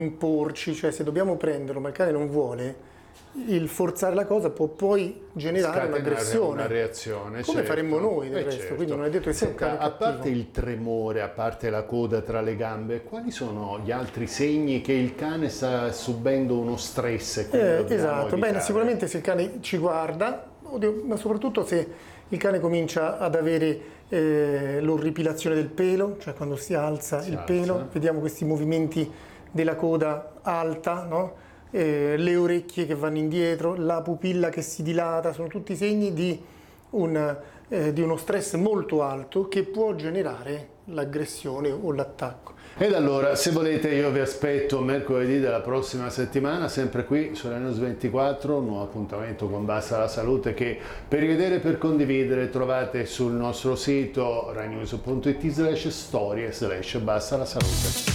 imporci, cioè se dobbiamo prenderlo ma il cane non vuole, il forzare la cosa può poi generare un'aggressione, una reazione, come faremmo noi del resto, certo. quindi non è detto che sia un cane Senta, a cattivo. parte il tremore, a parte la coda tra le gambe, quali sono gli altri segni che il cane sta subendo uno stress e quindi dobbiamo Esatto, evitare? bene, sicuramente se il cane ci guarda, ma soprattutto se il cane comincia ad avere l'orripilazione del pelo, cioè quando si alza il pelo, vediamo questi movimenti della coda alta, no? Le orecchie che vanno indietro, la pupilla che si dilata, sono tutti segni di uno stress molto alto che può generare l'aggressione o l'attacco. Ed allora, se volete, io vi aspetto mercoledì della prossima settimana, sempre qui su Rai News 24, un nuovo appuntamento con Basta la Salute che per rivedere e per condividere trovate sul nostro sito rainews.it/storie/Basta la Salute.